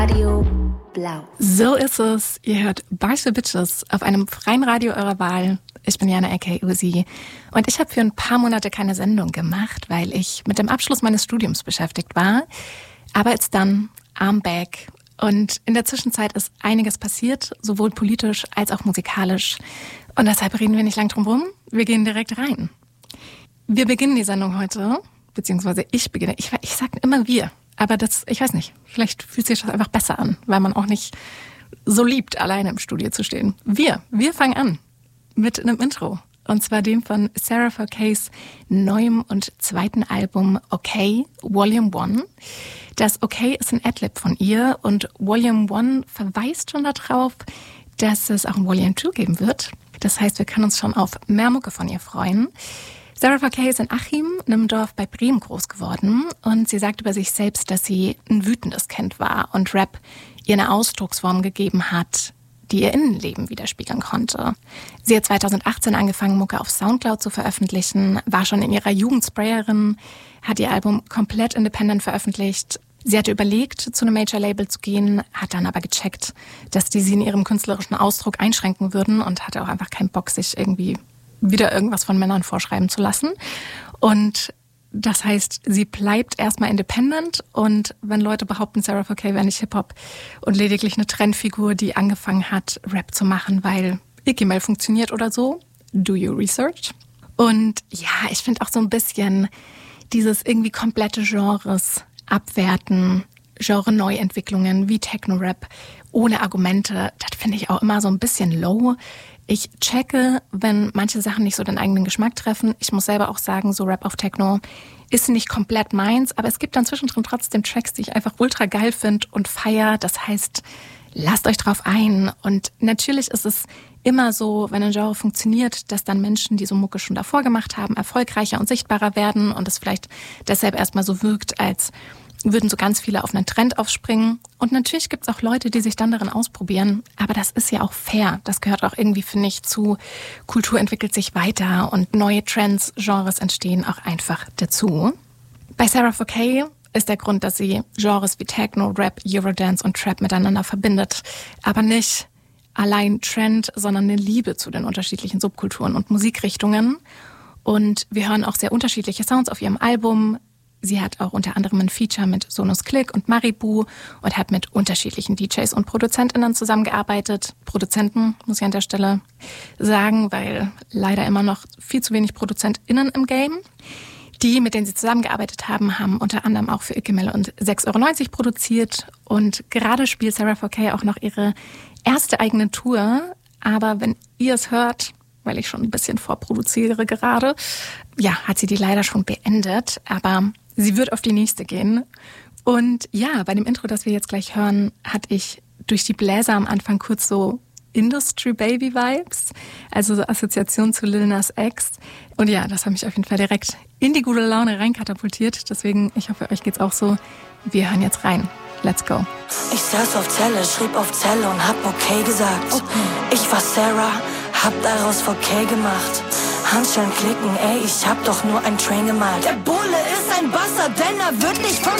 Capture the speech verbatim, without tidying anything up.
Radio Blau. So ist es. Ihr hört Bars for Bitches auf einem freien Radio eurer Wahl. Ich bin Jana aka Uzi und ich habe für ein paar Monate keine Sendung gemacht, weil ich mit dem Abschluss meines Studiums beschäftigt war. Aber it's done, I'm back. Und in der Zwischenzeit ist einiges passiert, sowohl politisch als auch musikalisch. Und deshalb reden wir nicht lang drum rum, wir gehen direkt rein. Wir beginnen die Sendung heute, beziehungsweise ich beginne. Ich, ich sage immer wir, aber das, ich weiß nicht, vielleicht fühlt sich das einfach besser an, weil man auch nicht so liebt, alleine im Studio zu stehen. Wir, wir fangen an mit einem Intro. Und zwar dem von Sarah four K's neuem und zweiten Album Okay, Volume One. Das Okay ist ein Adlib von ihr und Volume One verweist schon darauf, dass es auch ein Volume Two geben wird. Das heißt, wir können uns schon auf mehr Mucke von ihr freuen. Sarah four K ist in Achim, einem Dorf bei Bremen, groß geworden. Und sie sagt über sich selbst, dass sie ein wütendes Kind war und Rap ihr eine Ausdrucksform gegeben hat, die ihr Innenleben widerspiegeln konnte. Sie hat zweitausendachtzehn angefangen, Mucke auf Soundcloud zu veröffentlichen, war schon in ihrer Jugend Sprayerin, hat ihr Album komplett independent veröffentlicht. Sie hatte überlegt, zu einem Major-Label zu gehen, hat dann aber gecheckt, dass die sie in ihrem künstlerischen Ausdruck einschränken würden und hatte auch einfach keinen Bock, sich irgendwie wieder irgendwas von Männern vorschreiben zu lassen. Und das heißt, sie bleibt erstmal independent und wenn Leute behaupten, Sarah four K wäre nicht Hip-Hop und lediglich eine Trendfigur, die angefangen hat, Rap zu machen, weil Iggy-Mail funktioniert oder so, do your research. Und ja, ich finde auch so ein bisschen dieses irgendwie komplette Genres abwerten, Genre-Neuentwicklungen wie Techno-Rap ohne Argumente, das finde ich auch immer so ein bisschen low. Ich checke, wenn manche Sachen nicht so den eigenen Geschmack treffen. Ich muss selber auch sagen, so Rap auf Techno ist nicht komplett meins, aber es gibt dann zwischendrin trotzdem Tracks, die ich einfach ultra geil finde und feier. Das heißt, lasst euch drauf ein. Und natürlich ist es immer so, wenn ein Genre funktioniert, dass dann Menschen, die so Mucke schon davor gemacht haben, erfolgreicher und sichtbarer werden und es vielleicht deshalb erstmal so wirkt, als würden so ganz viele auf einen Trend aufspringen. Und natürlich gibt es auch Leute, die sich dann darin ausprobieren. Aber das ist ja auch fair. Das gehört auch irgendwie, finde ich, zu. Kultur entwickelt sich weiter und neue Trends, Genres entstehen auch einfach dazu. Bei Sarah four K ist der Grund, dass sie Genres wie Techno, Rap, Eurodance und Trap miteinander verbindet. Aber nicht allein Trend, sondern eine Liebe zu den unterschiedlichen Subkulturen und Musikrichtungen. Und wir hören auch sehr unterschiedliche Sounds auf ihrem Album. Sie hat auch unter anderem ein Feature mit Sonus Click und Maribu und hat mit unterschiedlichen D Js und ProduzentInnen zusammengearbeitet. Produzenten, muss ich an der Stelle sagen, weil leider immer noch viel zu wenig ProduzentInnen im Game. Die, mit denen sie zusammengearbeitet haben, haben unter anderem auch für Iggy-Mail und sechs Euro neunzig produziert. Und gerade spielt Sarah four K auch noch ihre erste eigene Tour. Aber wenn ihr es hört, weil ich schon ein bisschen vorproduziere gerade, ja, hat sie die leider schon beendet. Aber sie wird auf die nächste gehen. Und ja, bei dem Intro, das wir jetzt gleich hören, hatte ich durch die Bläser am Anfang kurz so Industry-Baby-Vibes, also so Assoziation zu Lil Nas X. Und ja, das hat mich auf jeden Fall direkt in die gute Laune reinkatapultiert. Deswegen, ich hoffe, euch geht's auch so. Wir hören jetzt rein. Let's go. Ich saß auf Zelle, schrieb auf Zelle und hab okay gesagt. Okay. Ich war Sarah, hab daraus four K gemacht. Handschellen klicken, ey, ich hab doch nur ein Train gemalt. Der Bulle ist ein Bastard, denn er wird nicht von